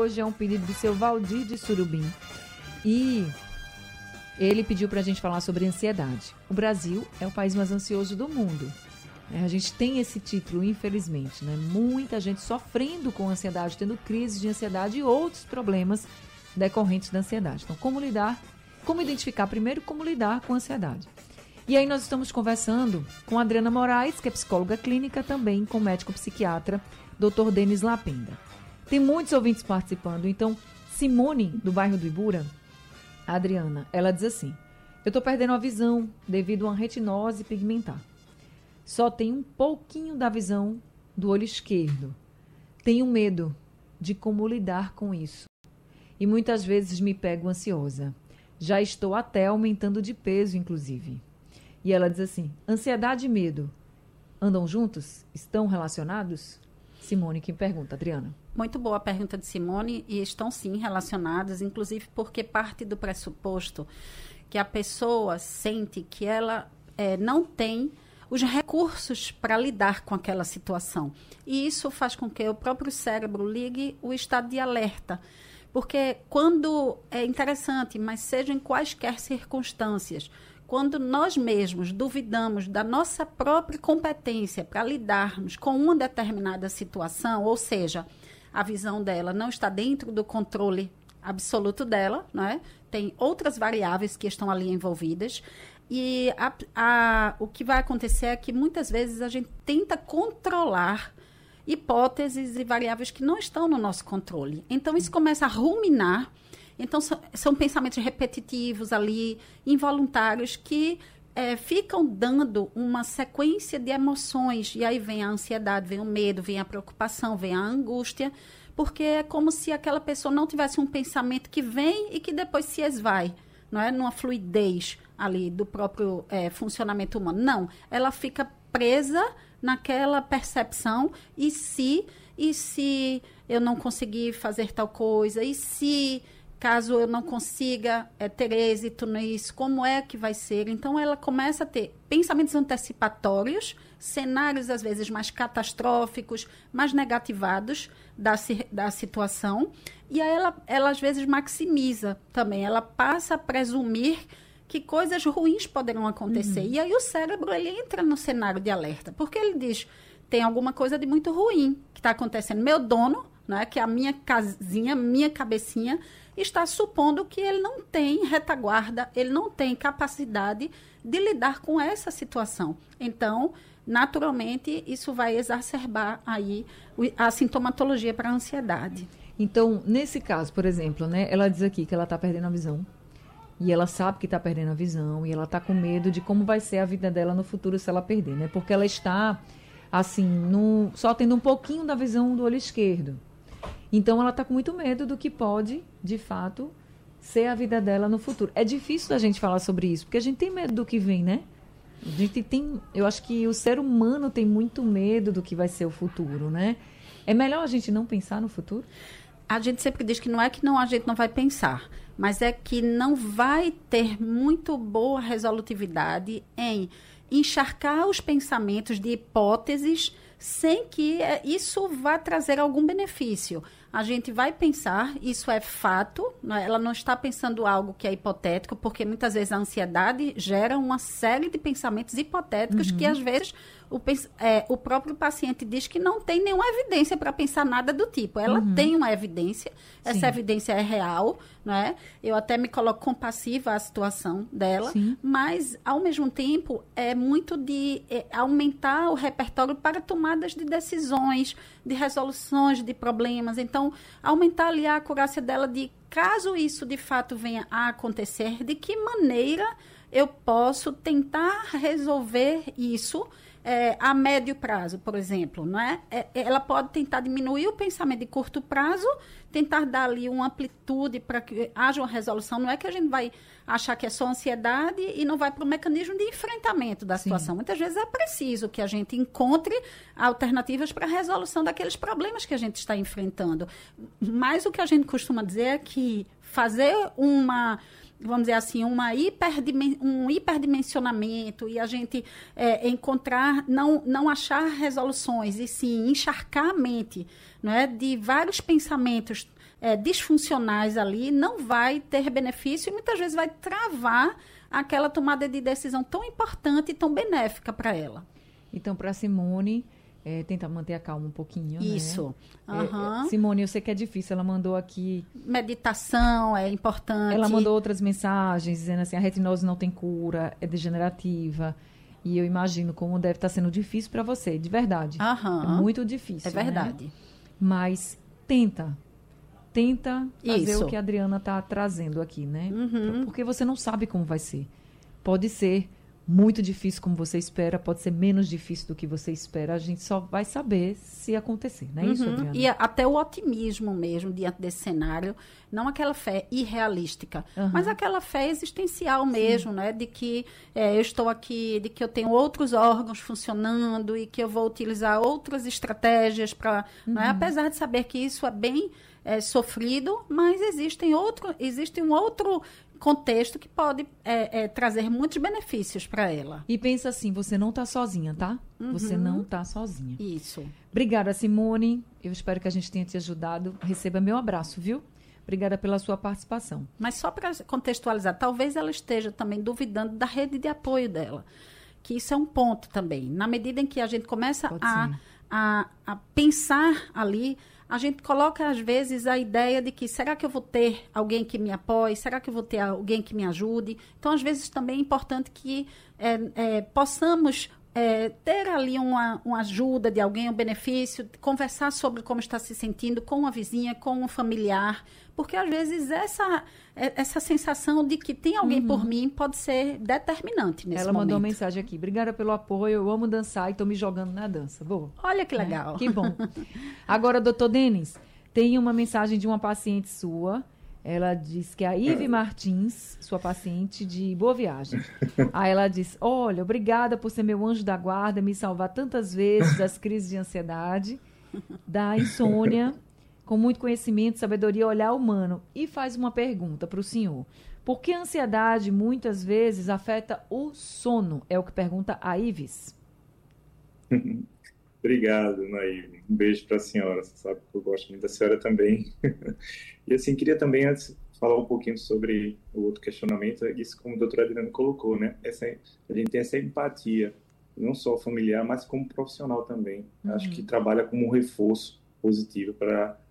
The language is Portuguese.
hoje é um pedido do seu Valdir de Surubim. E ele pediu para a gente falar sobre ansiedade. O Brasil é o país mais ansioso do mundo. A gente tem esse título, infelizmente, né? Muita gente sofrendo com ansiedade, tendo crises de ansiedade e outros problemas decorrentes da ansiedade. Então, como identificar primeiro como lidar com a ansiedade. E aí nós estamos conversando com a Adriana Moraes, que é psicóloga clínica, também com o médico psiquiatra, Dr. Denis Lapenda. Tem muitos ouvintes participando, então Simone, do bairro do Ibura, a Adriana, ela diz assim: eu estou perdendo a visão devido a uma retinose pigmentar. Só tenho um pouquinho da visão do olho esquerdo. Tenho medo de como lidar com isso. E muitas vezes me pego ansiosa. Já estou até aumentando de peso, inclusive. E ela diz assim: ansiedade e medo andam juntos? Estão relacionados? Simone que pergunta, Adriana. Muito boa a pergunta de Simone, e estão sim relacionadas, inclusive porque parte do pressuposto que a pessoa sente que ela não tem os recursos para lidar com aquela situação. E isso faz com que o próprio cérebro ligue o estado de alerta. Porque quando é interessante, mas seja em quaisquer circunstâncias, quando nós mesmos duvidamos da nossa própria competência para lidarmos com uma determinada situação, ou seja, a visão dela não está dentro do controle absoluto dela, né? Tem outras variáveis que estão ali envolvidas, e o que vai acontecer é que muitas vezes a gente tenta controlar hipóteses e variáveis que não estão no nosso controle. Então, isso começa a ruminar. Então, são pensamentos repetitivos ali, involuntários, que ficam dando uma sequência de emoções. E aí vem a ansiedade, vem o medo, vem a preocupação, vem a angústia, porque é como se aquela pessoa não tivesse um pensamento que vem e que depois se esvai, não é? Numa fluidez ali do próprio funcionamento humano. Não, ela fica presa naquela percepção, e se eu não conseguir fazer tal coisa, e se caso eu não consiga ter êxito nisso, como é que vai ser? Então, ela começa a ter pensamentos antecipatórios, cenários, às vezes, mais catastróficos, mais negativados da situação, e aí ela, às vezes, maximiza também. Ela passa a presumir que coisas ruins poderão acontecer. E aí o cérebro, ele entra no cenário de alerta, porque ele diz, tem alguma coisa de muito ruim que está acontecendo. Meu dono, né, que é a minha casinha, minha cabecinha, está supondo que ele não tem retaguarda, ele não tem capacidade de lidar com essa situação. Então, naturalmente, isso vai exacerbar aí a sintomatologia para a ansiedade. Então, nesse caso, por exemplo, né, ela diz aqui que ela está perdendo a visão. E ela sabe que está perdendo a visão, e ela está com medo de como vai ser a vida dela no futuro se ela perder, né? Porque ela está, assim, só tendo um pouquinho da visão do olho esquerdo. Então, ela está com muito medo do que pode, de fato, ser a vida dela no futuro. É difícil da gente falar sobre isso, porque a gente tem medo do que vem, né? A gente tem, eu acho que o ser humano tem muito medo do que vai ser o futuro, né? É melhor a gente não pensar no futuro? A gente sempre diz que não é que a gente não vai pensar, mas é que não vai ter muito boa resolutividade em encharcar os pensamentos de hipóteses sem que isso vá trazer algum benefício. A gente vai pensar, isso é fato, né? Ela não está pensando algo que é hipotético, porque muitas vezes a ansiedade gera uma série de pensamentos hipotéticos que, às vezes, o próprio paciente diz que não tem nenhuma evidência para pensar nada do tipo. Ela tem uma evidência, essa evidência é real, não é? Eu até me coloco compassiva à situação dela, mas, ao mesmo tempo, é muito de aumentar o repertório para tomadas de decisões, de resoluções de problemas. Então, aumentar ali a acurácia dela de, caso isso de fato venha a acontecer, de que maneira eu posso tentar resolver isso a médio prazo, por exemplo, não é? Ela pode tentar diminuir o pensamento de curto prazo, tentar dar ali uma amplitude para que haja uma resolução. Não é que a gente vai achar que é só ansiedade e não vai para o mecanismo de enfrentamento da situação. Muitas vezes é preciso que a gente encontre alternativas para a resolução daqueles problemas que a gente está enfrentando. Mas o que a gente costuma dizer é que fazer vamos dizer assim, um hiperdimensionamento e a gente encontrar, não achar resoluções e sim encharcar a mente, não é, de vários pensamentos disfuncionais ali, não vai ter benefício e muitas vezes vai travar aquela tomada de decisão tão importante e tão benéfica para ela. Então, para Simone, tentar manter a calma um pouquinho, Isso. né? Uhum. Simone, eu sei que é difícil, ela mandou aqui... Meditação é importante. Ela mandou outras mensagens dizendo assim, a retinose não tem cura, é degenerativa. E eu imagino como deve estar sendo difícil para você, de verdade. Uhum. É muito difícil, É verdade. Né? Mas tenta fazer Isso. o que a Adriana está trazendo aqui, né? Uhum. Porque você não sabe como vai ser. Pode ser muito difícil como você espera, pode ser menos difícil do que você espera. A gente só vai saber se acontecer, não é isso, Adriana? E até o otimismo mesmo diante desse cenário, não aquela fé irrealística, mas aquela fé existencial mesmo, né? De que eu estou aqui, de que eu tenho outros órgãos funcionando e que eu vou utilizar outras estratégias para... Né? Apesar de saber que isso é bem sofrido, mas existe um outro contexto que pode trazer muitos benefícios para ela. E pensa assim, você não está sozinha, tá? Você não está sozinha. Isso. Obrigada, Simone. Eu espero que a gente tenha te ajudado. Receba meu abraço, viu? Obrigada pela sua participação. Mas só para contextualizar, talvez ela esteja também duvidando da rede de apoio dela. Que isso é um ponto também. Na medida em que a gente começa a pensar ali, a gente coloca, às vezes, a ideia de que será que eu vou ter alguém que me apoie? Será que eu vou ter alguém que me ajude? Então, às vezes, também é importante que possamos ter ali uma ajuda de alguém, um benefício, conversar sobre como está se sentindo com uma vizinha, com um familiar, porque às vezes essa sensação de que tem alguém por mim pode ser determinante nesse momento. Ela mandou uma mensagem aqui. Obrigada pelo apoio, eu amo dançar e estou me jogando na dança. Boa. Olha que legal. Que bom. Agora, doutor Denis, tem uma mensagem de uma paciente sua. Ela diz que é a Ive Martins, sua paciente de Boa Viagem. Aí ela diz, olha, obrigada por ser meu anjo da guarda, me salvar tantas vezes das crises de ansiedade, da insônia, com muito conhecimento, sabedoria, olhar humano. E faz uma pergunta para o senhor. Por que a ansiedade muitas vezes afeta o sono? É o que pergunta a Ives. Obrigado, Naíve. Um beijo para a senhora. Você sabe que eu gosto muito da senhora também. E assim, queria também antes falar um pouquinho sobre o outro questionamento, isso como a doutora Adriana colocou, né? A gente tem essa empatia, não só familiar, mas como profissional também. Acho que trabalha como um reforço positivo para